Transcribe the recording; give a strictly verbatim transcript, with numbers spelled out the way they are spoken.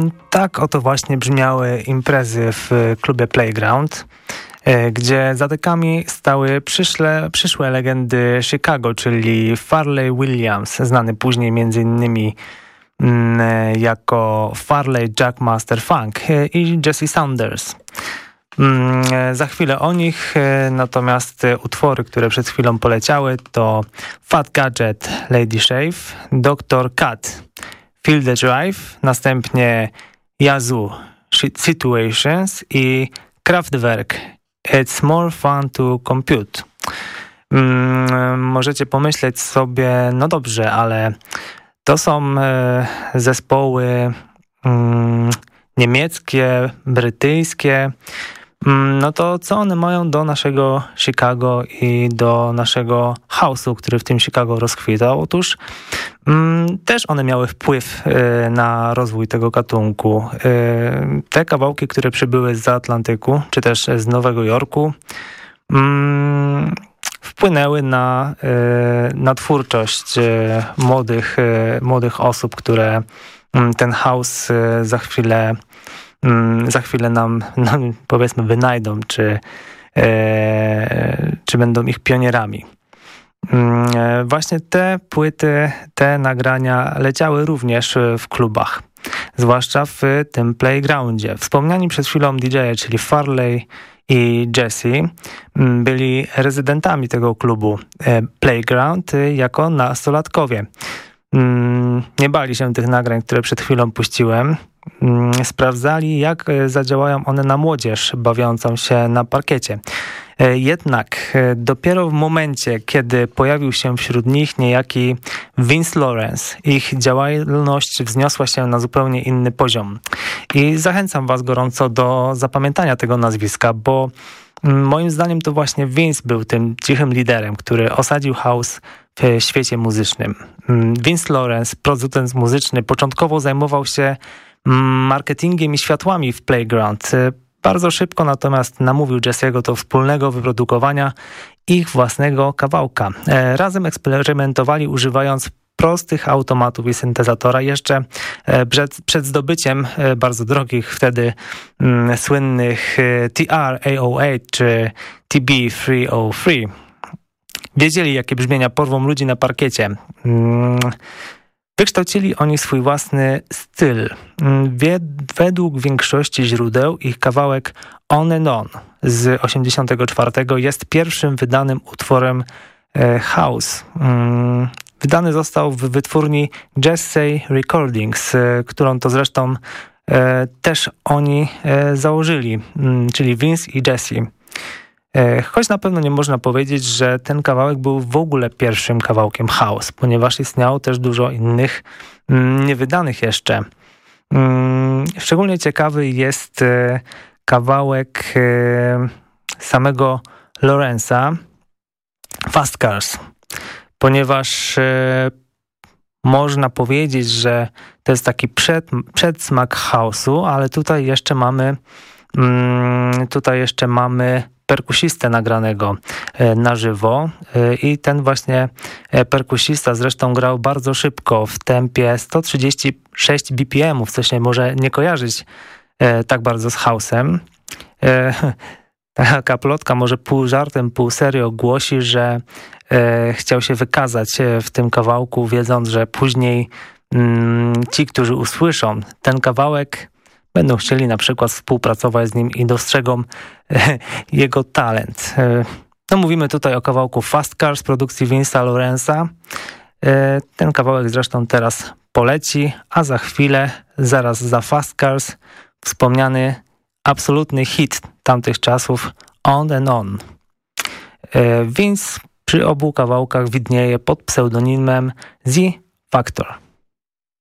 Tak oto właśnie brzmiały imprezy w klubie Playground, gdzie za dekami stały przyszłe, przyszłe legendy Chicago, czyli Farley Williams, znany później między innymi jako Farley Jackmaster Funk, i Jesse Saunders. Za chwilę o nich, natomiast utwory, które przed chwilą poleciały, to Fat Gadget, Lady Shave, doktor Cut, Feel the Drive, następnie Yazoo, Situations i Kraftwerk, It's More Fun to Compute. Hmm, możecie pomyśleć sobie, no dobrze, ale to są e, zespoły mm, niemieckie, brytyjskie. Mm, no to co one mają do naszego Chicago i do naszego house'u, który w tym Chicago rozkwitał? Otóż mm, też one miały wpływ y, na rozwój tego gatunku. Y, te kawałki, które przybyły z Atlantyku, czy też z Nowego Jorku, mm, wpłynęły na, na twórczość młodych, młodych osób, które ten house za chwilę, za chwilę nam, no, powiedzmy, wynajdą, czy, czy będą ich pionierami. Właśnie te płyty, te nagrania leciały również w klubach, zwłaszcza w tym Playgroundzie. Wspomniani przed chwilą D J, czyli Farley i Jesse, byli rezydentami tego klubu Playground jako nastolatkowie. Nie bali się tych nagrań, które przed chwilą puściłem. Sprawdzali, jak zadziałają one na młodzież bawiącą się na parkiecie. Jednak dopiero w momencie, kiedy pojawił się wśród nich niejaki Vince Lawrence, ich działalność wzniosła się na zupełnie inny poziom. I zachęcam was gorąco do zapamiętania tego nazwiska, bo moim zdaniem to właśnie Vince był tym cichym liderem, który osadził house w świecie muzycznym. Vince Lawrence, producent muzyczny, początkowo zajmował się marketingiem i światłami w Playground. Bardzo szybko natomiast namówił Jesse'ego do wspólnego wyprodukowania ich własnego kawałka. Razem eksperymentowali, używając prostych automatów i syntezatora jeszcze przed, przed zdobyciem bardzo drogich wtedy mm, słynnych T R A O osiem czy T B trzysta trzy. Wiedzieli, jakie brzmienia porwą ludzi na parkiecie. Mm, Wykształcili oni swój własny styl. Według większości źródeł ich kawałek On and On z osiemdziesiątego czwartego jest pierwszym wydanym utworem house. Wydany został w wytwórni Jesse Recordings, którą to zresztą też oni założyli, czyli Vince i Jesse. Choć na pewno nie można powiedzieć, że ten kawałek był w ogóle pierwszym kawałkiem house, ponieważ istniało też dużo innych niewydanych jeszcze. Szczególnie ciekawy jest kawałek samego Lawrence'a, Fast Cars, ponieważ można powiedzieć, że to jest taki przed, przedsmak house'u, ale tutaj jeszcze mamy tutaj jeszcze mamy perkusistę nagranego na żywo i ten właśnie perkusista zresztą grał bardzo szybko w tempie sto trzydzieści sześć B P M ów, co się może nie kojarzyć tak bardzo z house'em. Taka plotka, może pół żartem, pół serio, głosi, że chciał się wykazać w tym kawałku, wiedząc, że później ci, którzy usłyszą ten kawałek, będą chcieli na przykład współpracować z nim i dostrzegą jego talent. No, mówimy tutaj o kawałku Fast Cars z produkcji Vince'a Lawrence'a. Ten kawałek zresztą teraz poleci, a za chwilę, zaraz za Fast Cars, wspomniany absolutny hit tamtych czasów On and On. Vince przy obu kawałkach widnieje pod pseudonimem Z Factor.